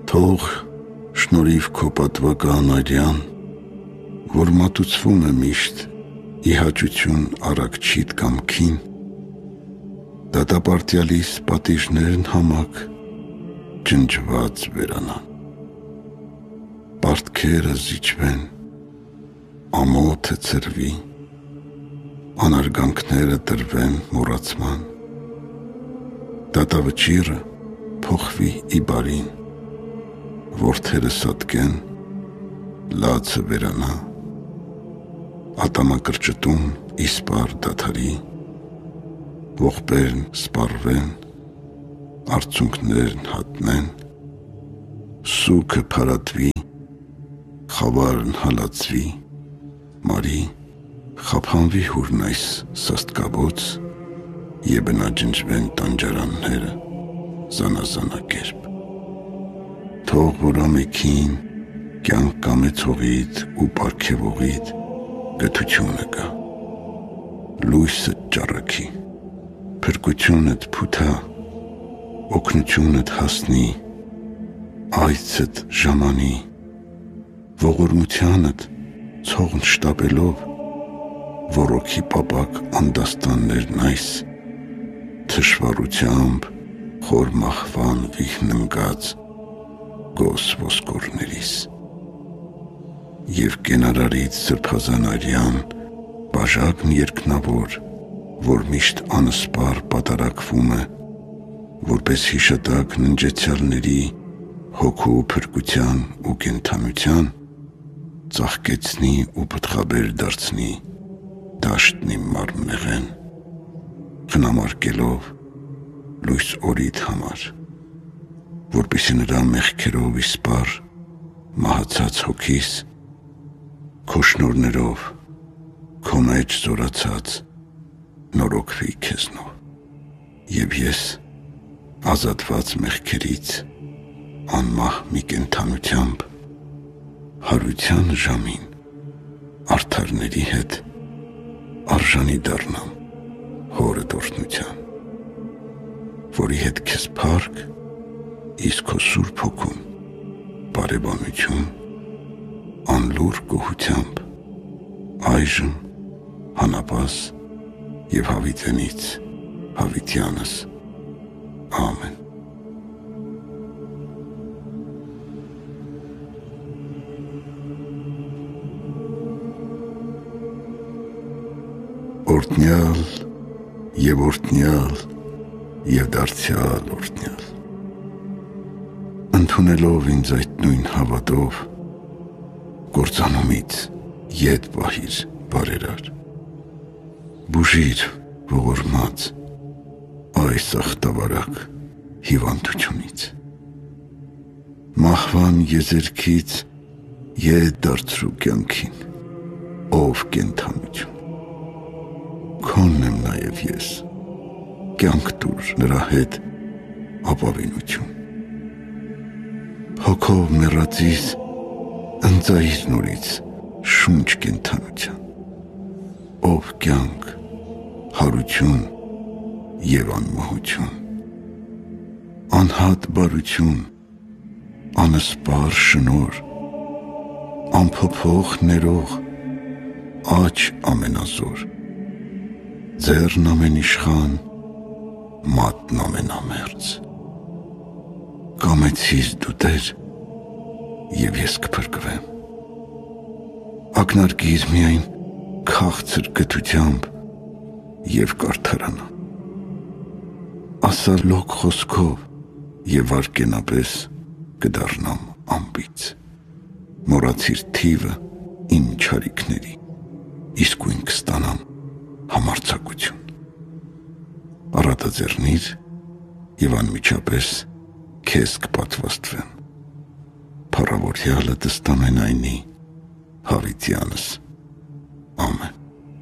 Թող շնորհիվ քո պատվական արյան, որ մատուցվում է միշտ ի հաճություն առաքչիդ կամքին, դատապարտյալիս պատիժներն համակ ջնջված վերանան, պարտքերը զիջվեն, ամոթը ցրվի, անարգանքները տրվեն մոռացման, դատավճիռը փոխվի ի բարին, որդերը սատկեն, լացը վերանա, ատամակրճտում իսպար դադարի, ողբերն սպառվեն, արցունքներն հատնեն, սուքը փարատվի, խավարն հալածվի, մարի խափանվի հուրն այս սաստկաբոց, եբնաջնջվեն տանջարանները զանազանակերպ։ Թող որ ամեքին կյանք կամեցողիդ ու պարգևողիդ գթությունը կա, լույսը ճառագի, փրկությունդ փութա, օգնությունդ հասնի, այցդ ժամանի, ողորմությանդ ցողն շտապելով, ոռոգի պապակ անդաստաններն այս, թշվառությամբ խոր մահվան վիհն ընկած գոս ոսկորներիս, և կենարարից սրբազան արյան բաժակն երկնավոր, որ միշտ անսպար պատարակվում է, որպես հիշատակ ննջեցյալների հոգու փրկության ու կենդանության, ծաղկեցնի ու պտղաբեր դարձնի դաշտն իմ մարմնեղեն, խնամարկելով լույս օրիդ համար, որպեսզի նրա մեղքերով իսպար մահացած հոգիս, քո շնորհներով, քո մեջ զորացած նորոգվի քեզնով, և ես ազատված մեղքերից անմահ մի կենդանությամբ հարության ժամին արդարների հետ արժանի դառնամ հորդ օրհնության, որի հետ քեզ փառք, իսկ քո Սուրբ Հոգուն բարեբանություն անլուր գոհությամբ այժմ հանապաս և հավիտենից հավիտյանս ամեն։ Օրհնյալ և օրհնյալ և դարձյալ օրհնյալ, ընդունելով ինձ այդ նույն հավատով, կործանումից ետ պահիր բարերար, բուժիր ողորմած այս ախտավարակ հիվանդությունից, մահվան եզերքից ետ դարձրու կյանքին, ով կենդանություն, քոնն եմ նաև ես, կյանք տուր նրա հետ ապավինություն, հոգով մեռածիս ընծայիր նորից շունչ կենդանության, ով կյանք, հարություն և անմահություն, անհատ բարություն, անսպար շնորհ, անփոփոխ ներող, աջ ամենազոր, ձեռն ամենիշխան, մատն ամենամերձ, կամեցիր դու Տեր, և ես կփրկվեմ, ակնարկիր միայն քաղցր գթությամբ և կարդարանամ, ասալոկ խոսքով և վարկենապես կդառնամ անբիծ, մոռացիր թիվը իմ չարիքների, իսկույն կստանամ համարձակություն, առատաձեռնիր և անմիջապես քեզ կպատվաստվեմ, փառավորյալը տստամենայնի հավիտյանս ամեն։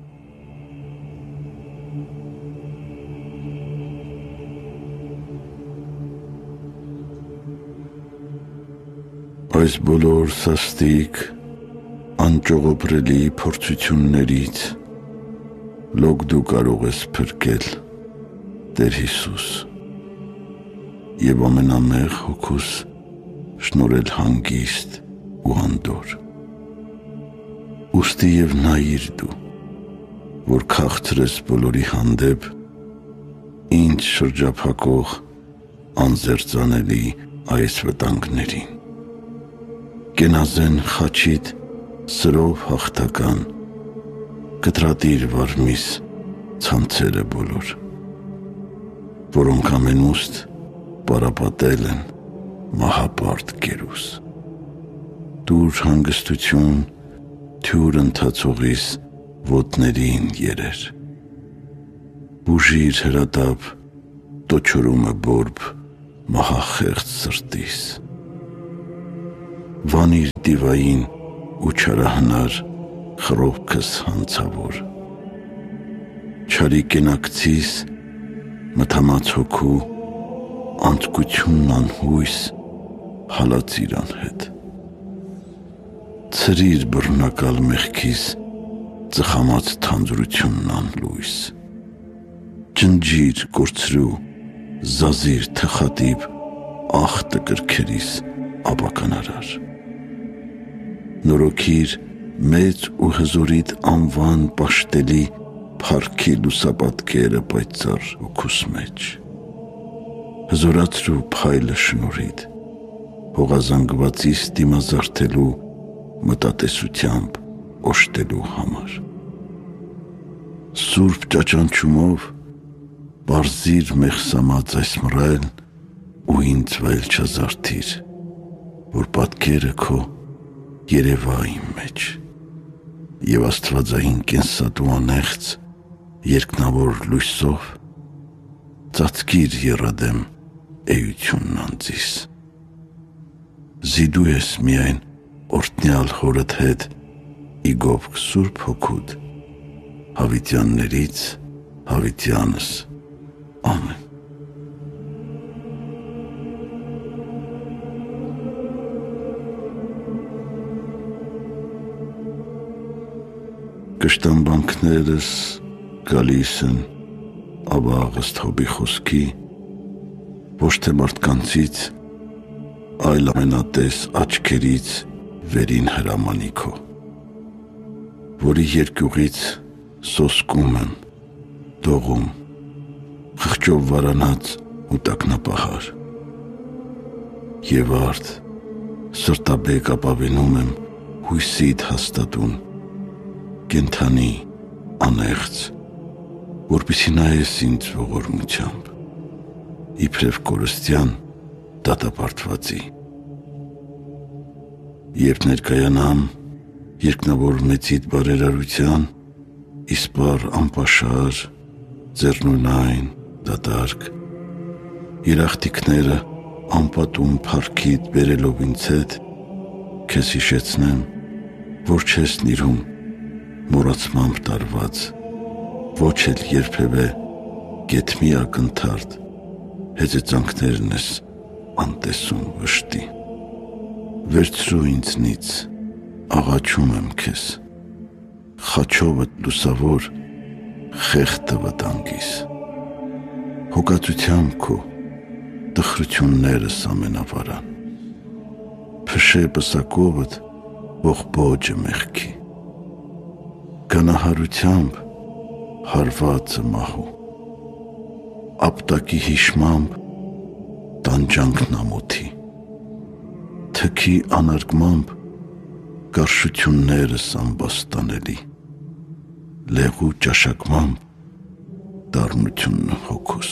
Այս բոլոր սաստիկ անճողոպրելի փորձություններից լոկ դու կարող ես փրկել, Տեր Հիսուս, և ամենամեղ հոգուս շնորհել հանգիստ ու անդոր։ Ուստի և նայիր դու, որ քաղցրես բոլորի հանդեպ, ինձ շրջափակող անզերծանելի այս վտանգներին։ Կենազեն խաչիդ սրով հաղթական, կտրատիր վարմիս ցանցերը բոլոր, որոնք ամենուստ պարապատել են մահապարտ կերուս։ Դուր հանգստություն թյուր ընթացողիս ոտներին երեր, բուժիր հրատապ տոչորումը բորբ մահախեղծ սրտիս, վանիր դիվային ու չարահնար խռովքս հանցավոր, չարի կենակցիս մթամած հոգու անձկությունն անհույս հալածիր անհետ, ցրիր բռնակալ մեղքիս ծխամած թանձրությունն անլույս, ջնջիր կորցրու զազիր թխատիպ ախտը կրքերիս ապականարար, նորոգիր մեծ ու հզորիդ անվան պաշտելի փառքի լուսապատկերը պայծառ հոգուս մեջ, հզորացրու փայլը շնորհիդ, հողազանգվածիս դիմազարդելու մտատեսությամբ օժտելու համար, սուրբ ճաճանչումով բարձիր մեղսամած այս մռայլն ու ինձ վայել չազարդիր, որ պատկերը քո երևա իմ մեջ, և աստվածային կենսատու անեղծ երկնավոր լույսով ծածկիր եռադեմ էությունն անձիս, զիդու ես միայն օրհնյալ հորդ հետ իգովք սուրբ հոգուդ, հավիտյաններից հավիտյանս, ամեն։ Կշտամբանքներս գալիս են աբաղ հոբի խոսքի, ոչ թե մարդկանցից, այլ ամենատես աչքերից վերին հրամանիքո, որի երկյուղից սոսկում եմ, դողում, խղճով վարանած ու տակնապահար, և արդ սրտաբեկ ապավենում եմ հույսիդ հաստատուն, կենթանի, անեղծ, որպեսզի նայես ինձ ողորմությամբ, իբրև կորստյան դատապարտվածի, երբ ներկայանամ երկնավոր մեծիդ բարերարության, իսպար անպաշար, ձեռնունայն, դատարկ, երախտիկները անպատում փառքիդ բերելով ինձ հետ, քեզ հիշեցնեմ, որ չես նիրհում մոռացմամբ տարված, ոչ էլ երբևէ գեթմի ակնթարթ հեծեծանքներն ես անտեսում վշտի, վերցրու ինձնից, աղաչում եմ քեզ, խաչովդ լուսավոր խեղդը վտանգիս, հոգածությամբ քո տխրություններս ամենավարան, փշե պսակովդ ողբոջը մեղքի, գանահարությամբ հարվածը մահու, ապտակի հիշմամբ տանջանքն ամոթի, թքի անարգմամբ կարշություններս ամբաստանելի, լեղու ճաշակմամբ դառնությունն հոգուս,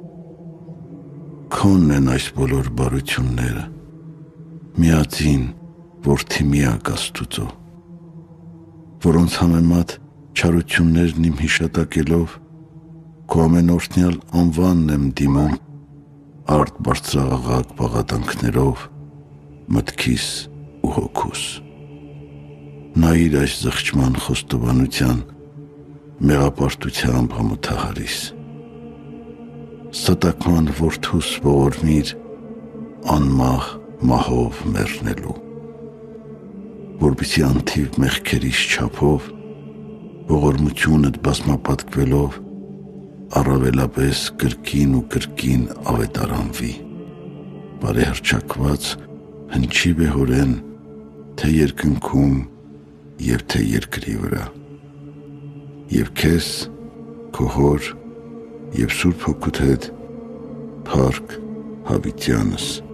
քոնն են այս բոլոր բարությունները, միածին որդի միակ Աստուծո, որոնց համեմատ չարություններն իմ հիշատակելով, քո ամենօրհնյալ անվանն եմ դիմում արդ բարձրաղաղակ բաղատանքներով մտքիս ու հոգուս, նայիր այս զղջման խոստովանության մեղապարտությամբ համոթահարիս, ստակման որդուս ողորմիր անմահ մահով մեռնելու, որպեսզի անթիվ մեղքերիս չափով ողորմությունդ բազմապատկվելով առավելապես կրկին ու կրկին ավետարանվի, բարեհռչակված հնչի վեհորեն, թե երկնքում և թե երկրի վրա, և քեզ, քո հոր և Սուրբ Հոգուդ հետ, փառք հավիտյանս